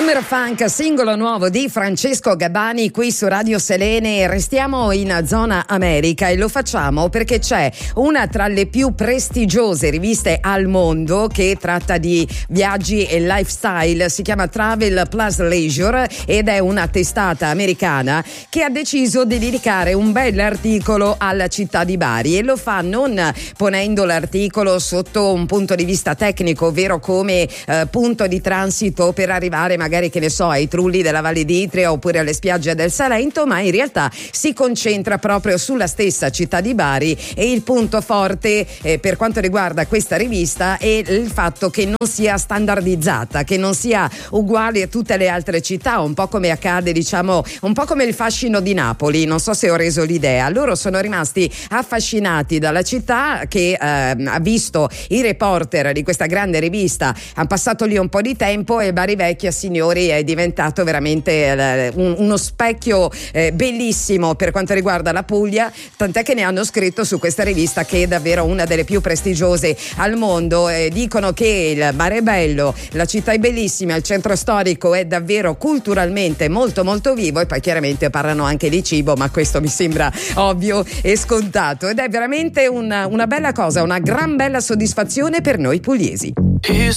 Summer Funk, singolo nuovo di Francesco Gabbani qui su Radio Selene. Restiamo in zona America e lo facciamo perché c'è una tra le più prestigiose riviste al mondo che tratta di viaggi e lifestyle, si chiama Travel Plus Leisure ed è una testata americana che ha deciso di dedicare un bell'articolo alla città di Bari, e lo fa non ponendo l'articolo sotto un punto di vista tecnico, ovvero come punto di transito per arrivare magari, che ne so, ai Trulli della Valle d'Itria oppure alle spiagge del Salento, ma in realtà si concentra proprio sulla stessa città di Bari. E il punto forte per quanto riguarda questa rivista è il fatto che non sia standardizzata, che non sia uguale a tutte le altre città, un po' come accade, diciamo, un po' come il fascino di Napoli. Non so se ho reso l'idea. Loro sono rimasti affascinati dalla città che ha visto i reporter di questa grande rivista, hanno passato lì un po' di tempo e Bari Vecchia, signori, è diventato veramente uno specchio bellissimo per quanto riguarda la Puglia, tant'è che ne hanno scritto su questa rivista che è davvero una delle più prestigiose al mondo. Dicono che il Bari è bello, la città è bellissima, il centro storico è davvero culturalmente molto molto vivo, e poi chiaramente parlano anche di cibo, ma questo mi sembra ovvio e scontato, ed è veramente una bella cosa, una gran bella soddisfazione per noi pugliesi.